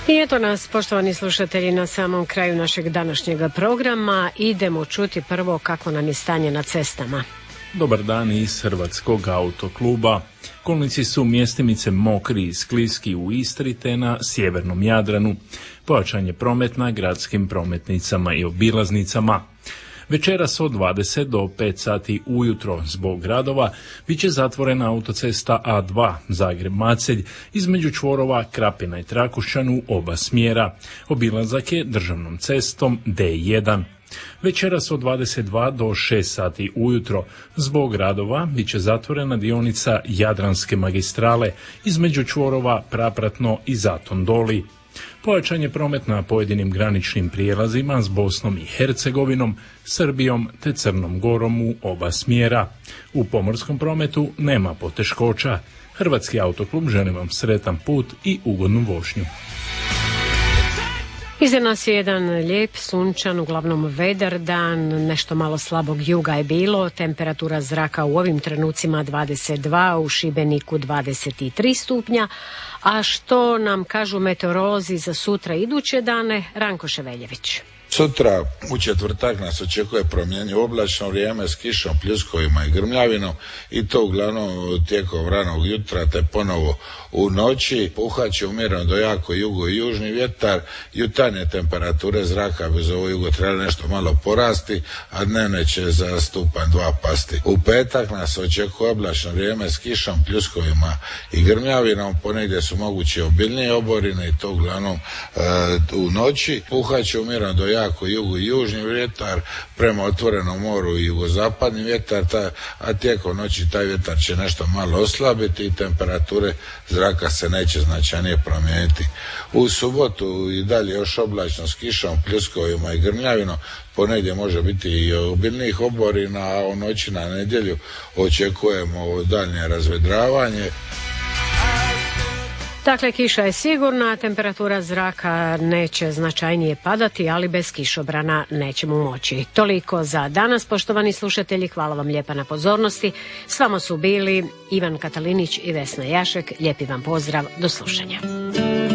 I eto nas, poštovani slušatelji, na samom kraju našeg današnjeg programa. Idemo čuti prvo kako nam je stanje na cestama. Dobar dan iz Hrvatskog autokluba. Kolnici su mjestimice mokri i skliski u Istri te na sjevernom Jadranu. Pojačan je promet na gradskim prometnicama i obilaznicama. Večeras od 20 do 5 sati ujutro zbog radova bit će zatvorena autocesta A2 Zagreb-Macelj između čvorova Krapina i Trakošćan u oba smjera. Obilazak je državnom cestom D1. Večeras od 22 do 6 sati ujutro zbog radova bit će zatvorena dionica Jadranske magistrale između čvorova Prapratno i Zaton Doli. Pojačan je promet na pojedinim graničnim prijelazima s Bosnom i Hercegovinom, Srbijom te Crnom Gorom u oba smjera. U pomorskom prometu nema poteškoća. Hrvatski autoklub želi vam sretan put i ugodnu vožnju. Iza nas je jedan lijep, sunčan, uglavnom vedar dan, nešto malo slabog juga je bilo, temperatura zraka u ovim trenucima 22, u Šibeniku 23 stupnja, a što nam kažu meteorolozi za sutra iduće dane, Ranko Ševeljević. Sutra u četvrtak nas očekuje promjenjivo oblačno vrijeme s kišom, pljuskovima i grmljavinom i to uglavnom tijekom ranog jutra te ponovo u noći. Puhat će umjereno do jako jugo i južni vjetar. Jutarnje temperature zraka bez ovo jugo treba nešto malo porasti, a dnevne će za stupanj 2 pasti. U petak nas očekuje oblačno vrijeme s kišom, pljuskovima i grmljavinom. Ponegdje su mogući obilnije oborine i to uglavnom u noći. Puhat će umjereno do jako jugo i južni vjetar, prema otvorenom moru i jugozapadni vjetar, a tijekom noći taj vjetar će nešto malo oslabiti i temperature zraka se neće značajnije promijeniti. U subotu i dalje još oblačno s kišom, pljuskovima i grmljavinom, ponegdje može biti i obilnih oborina, a u noći na nedjelju očekujemo daljnje razvedravanje. Dakle, kiša je sigurna, temperatura zraka neće značajnije padati, ali bez kišobrana nećemo moći. Toliko za danas, poštovani slušatelji, hvala vam lijepa na pozornosti. S vama su bili Ivan Katalinić i Vesna Jašek. Lijepi vam pozdrav, do slušanja.